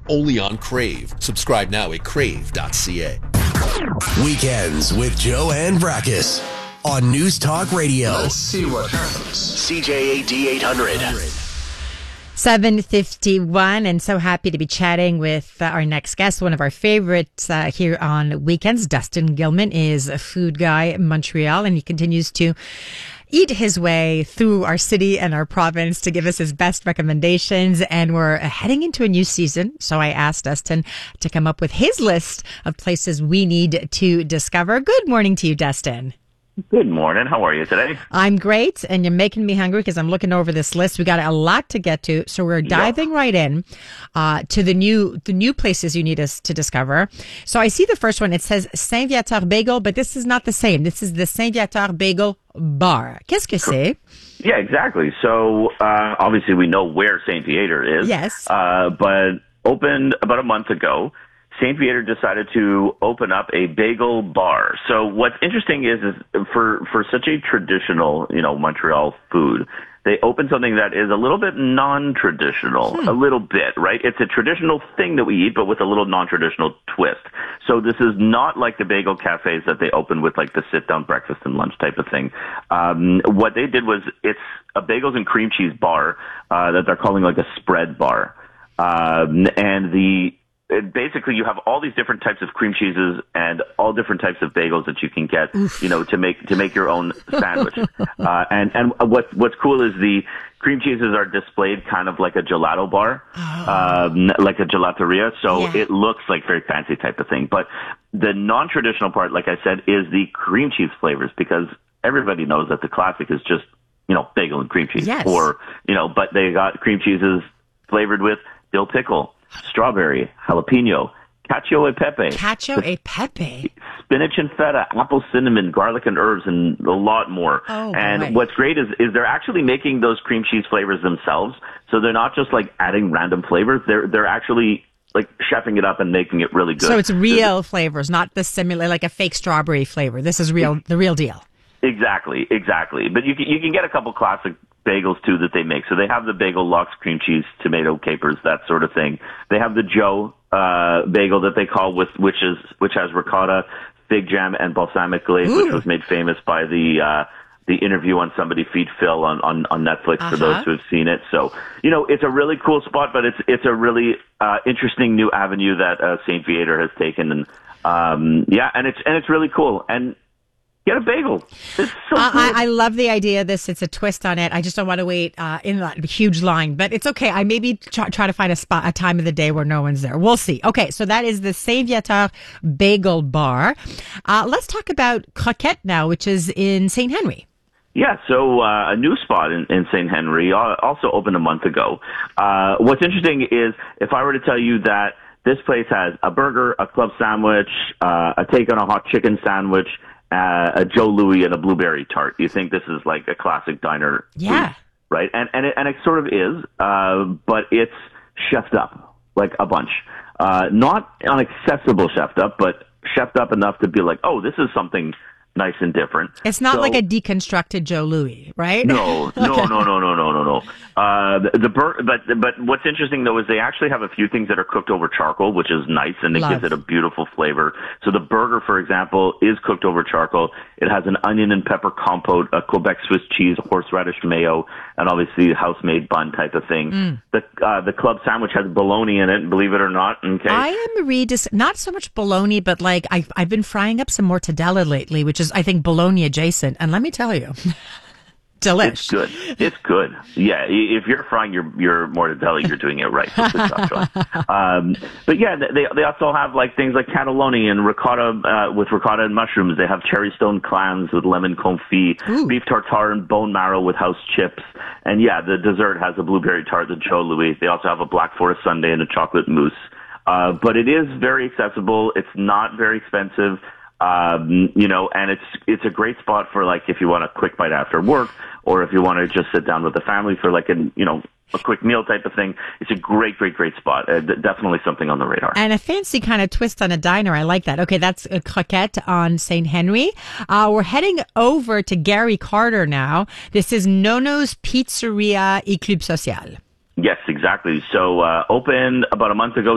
only on Crave. Subscribe now at crave.ca. Weekends with Joanne Brackus on News Talk Radio. Let's see what happens. CJAD 800. 7:51, and so happy to be chatting with our next guest, one of our favorites here on Weekends. Dustin Gilman is a food guy in Montreal, and he continues to eat his way through our city and our province to give us his best recommendations. And we're heading into a new season, so I asked Dustin to come up with his list of places we need to discover. Good morning to you, Dustin. Good morning. How are you today? I'm great, and you're making me hungry because I'm looking over this list. We got a lot to get to, so we're diving right in to the new places you need us to discover. So I see the first one. It says Saint-Viateur Bagel, but this is not the same. This is the Saint-Viateur Bagel Bar. Qu'est-ce que c'est? Yeah, exactly. So obviously we know where Saint-Viateur is. Yes. But opened about a month ago. Saint-Viateur decided to open up a bagel bar. So what's interesting is for such a traditional, Montreal food, they opened something that is a little bit non-traditional, a little bit, right? It's a traditional thing that we eat, but with a little non-traditional twist. So this is not like the bagel cafes that they open with like the sit-down breakfast and lunch type of thing. What they did was it's a bagels and cream cheese bar that they're calling like a spread bar. Basically, you have all these different types of cream cheeses and all different types of bagels that you can get, to make your own sandwich. And what's cool is the cream cheeses are displayed kind of like a gelato bar, like a gelateria. So it looks like very fancy type of thing. But the non-traditional part, like I said, is the cream cheese flavors, because everybody knows that the classic is just, bagel and cream cheese. Yes. But they got cream cheeses flavored with dill pickle, strawberry, jalapeno, cacio e pepe. Cacio e pepe. Spinach and feta, apple cinnamon, garlic and herbs, and a lot more. Oh, and right. What's great is they're actually making those cream cheese flavors themselves. So they're not just like adding random flavors. They're actually like chefing it up and making it really good. So it's real flavors, not the similar, like a fake strawberry flavor. This is the real deal. Exactly. But you can get a couple classic bagels too that they make. So they have the bagel lox, cream cheese, tomato, capers, that sort of thing. They have the Joe bagel that they call which has ricotta, fig jam, and balsamic glaze, which was made famous by the interview on Somebody Feed Phil on Netflix for those who have seen it. So it's a really cool spot, but it's a really interesting new avenue that Saint-Viateur has taken, and and it's really cool. And get a bagel. It's so cool. I love the idea of this. It's a twist on it. I just don't want to wait in that huge line, but it's okay. I maybe try to find a time of the day where no one's there. We'll see. Okay, so that is the Saint-Viateur Bagel Bar. Let's talk about Croquette now, which is in St. Henry. Yeah, so a new spot in St. Henry also opened a month ago. What's interesting is if I were to tell you that this place has a burger, a club sandwich, a take on a hot chicken sandwich, a Joe Louis, and a blueberry tart. You think this is like a classic diner food, right? And it sort of is, but it's chefed up like a bunch. Not unaccessible chefed up, but chefed up enough to be like, oh, this is something nice and different. It's not like a deconstructed Joe Louis, right? No. But what's interesting though is they actually have a few things that are cooked over charcoal, which is nice, and it gives it a beautiful flavor. So the burger, for example, is cooked over charcoal. It has an onion and pepper compote, a Quebec Swiss cheese, horseradish mayo, and obviously house-made bun type of thing. The club sandwich has bologna in it, believe it or not. Okay. I am not so much bologna, but like I've been frying up some mortadella lately, which is I think bologna adjacent, and let me tell you, delish. It's good. Yeah, if you're frying your mortadella, you're doing it right. But yeah, they also have like things like cannelloni and ricotta with ricotta and mushrooms. They have cherry stone clams with lemon confit, beef tartare and bone marrow with house chips, and yeah, the dessert has a blueberry tart, the Joe Louis. They also have a black forest sundae and a chocolate mousse. But it is very accessible. It's not very expensive. And it's a great spot for like if you want a quick bite after work, or if you want to just sit down with the family for like a quick meal type of thing. It's a great spot. Definitely something on the radar. And a fancy kind of twist on a diner. I like that. Okay, that's a Croquette on St. Henry. We're heading over to Gary Carter now. This is Nono's Pizzeria et Club Social. Yes, exactly. So opened about a month ago.